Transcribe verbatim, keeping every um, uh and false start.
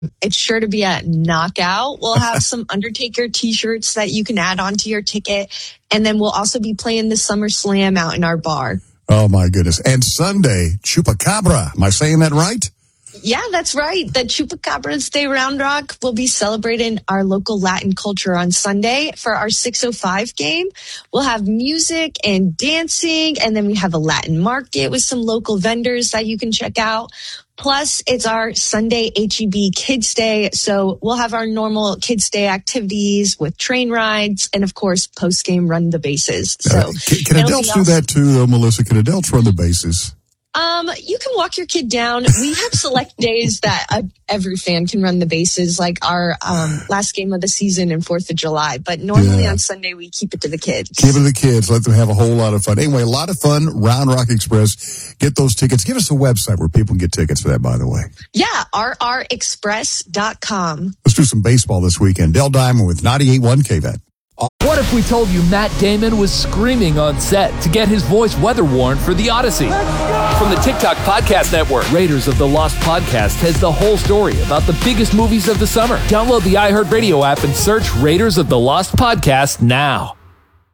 It's sure to be a knockout. We'll have some Undertaker t-shirts that you can add onto your ticket. And then we'll also be playing the Summer Slam out in our bar. Oh, my goodness. And Sunday, Chupacabra. Am I saying that right? Yeah, that's right. The Chupacabras de Round Rock will be celebrating our local Latin culture on Sunday for our six oh five game. We'll have music and dancing, and then we have a Latin market with some local vendors that you can check out. Plus, it's our Sunday H E B Kids Day, so we'll have our normal Kids Day activities with train rides and, of course, post-game run the bases. So uh, can, can adults do that too, though, Melissa? Can adults run the bases? Um, you can walk your kid down. We have select days that uh, every fan can run the bases, like our um, last game of the season and fourth of July. But normally yeah. on Sunday, we keep it to the kids. Keep it to the kids. Let them have a whole lot of fun. Anyway, a lot of fun. Round Rock Express. Get those tickets. Give us a website where people can get tickets for that, by the way. Yeah, r r express dot com. Let's do some baseball this weekend. Dell Diamond with ninety-eight point one K V A T. What if we told you Matt Damon was screaming on set to get his voice weather-worn for The Odyssey? From the TikTok Podcast Network, Raiders of the Lost Podcast has the whole story about the biggest movies of the summer. Download the iHeartRadio app and search Raiders of the Lost Podcast now.